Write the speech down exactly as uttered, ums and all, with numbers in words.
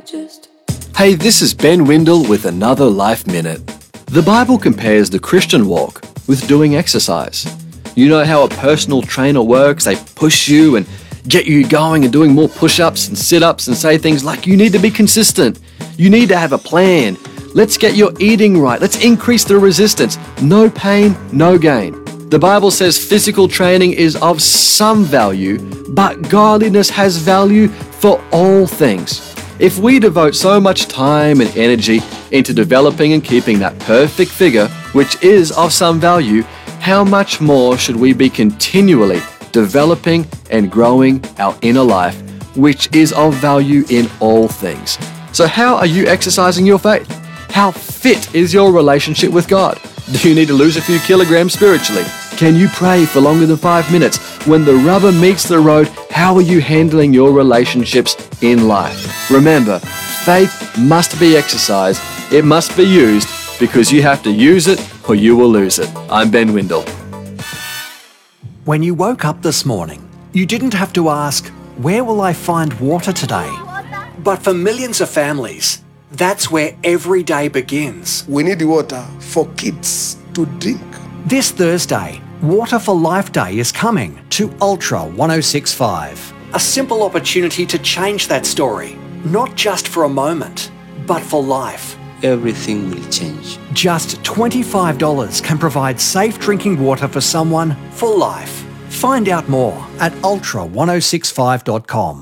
Hey, this is Ben Windle with another Life Minute. The Bible compares the Christian walk with doing exercise. You know how a personal trainer works? They push you and get you going and doing more push-ups and sit-ups and say things like, you need to be consistent. You need to have a plan. Let's get your eating right. Let's increase the resistance. No pain, no gain. The Bible says physical training is of some value, but godliness has value for all things. If we devote so much time and energy into developing and keeping that perfect figure, which is of some value, how much more should we be continually developing and growing our inner life, which is of value in all things? So how are you exercising your faith? How fit is your relationship with God? Do you need to lose a few kilograms spiritually? Can you pray for longer than five minutes? When the rubber meets the road, how are you handling your relationships in life? Remember, faith must be exercised. It must be used because you have to use it or you will lose it. I'm Ben Windle. When you woke up this morning, you didn't have to ask, where will I find water today? But for millions of families, that's where every day begins. We need water for kids to drink. This Thursday, Water for Life Day is coming to Ultra one oh six point five. A simple opportunity to change that story, not just for a moment, but for life. Everything will change. Just twenty-five dollars can provide safe drinking water for someone for life. Find out more at ultra ten sixty-five dot com.